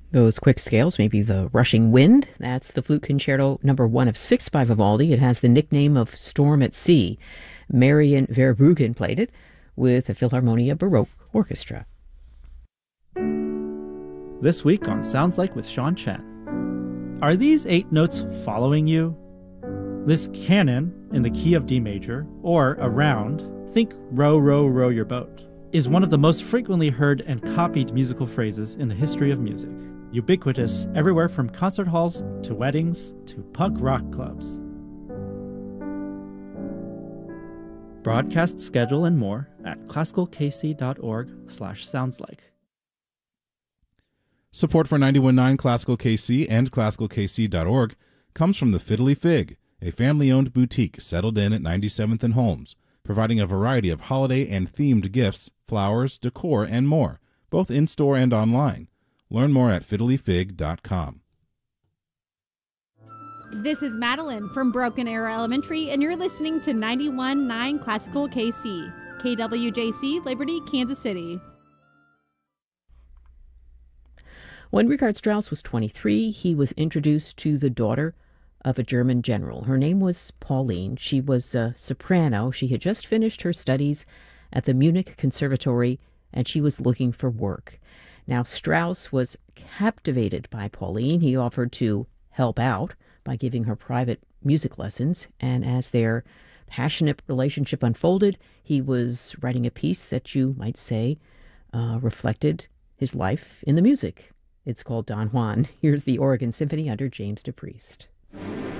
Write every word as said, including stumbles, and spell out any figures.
Those quick scales, maybe the rushing wind. That's the Flute Concerto number one of six by Vivaldi. It has the nickname of Storm at Sea. Marian Verbruggen played it with the Philharmonia Baroque Orchestra. This week on Sounds Like with Sean Chen. Are these eight notes following you? This canon in the key of D major, or around, think row, row, row your boat, is one of the most frequently heard and copied musical phrases in the history of music. Ubiquitous everywhere from concert halls to weddings to punk rock clubs. Broadcast schedule and more at classicalkc.org slash soundslike. Support for ninety-one point nine Classical K C and classical k c dot org comes from the Fiddly Fig, a family-owned boutique settled in at ninety-seventh and Holmes, providing a variety of holiday and themed gifts, flowers, decor, and more, both in-store and online. Learn more at fiddly fig dot com. This is Madeline from Broken Arrow Elementary, and you're listening to ninety-one point nine Classical K C, K W J C, Liberty, Kansas City. When Richard Strauss was twenty-three, he was introduced to the daughter of a German general. Her name was Pauline. She was a soprano. She had just finished her studies at the Munich Conservatory, and she was looking for work. Now, Strauss was captivated by Pauline. He offered to help out by giving her private music lessons, and as their passionate relationship unfolded, he was writing a piece that you might say uh, reflected his life in the music. It's called Don Juan. Here's the Oregon Symphony under James DePriest.